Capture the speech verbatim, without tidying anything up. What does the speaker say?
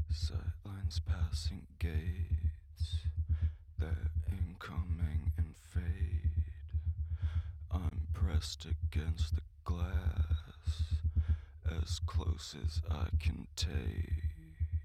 Sightlines passing gates, they're incoming and fade. I'm pressed against the glass, as close as I can take.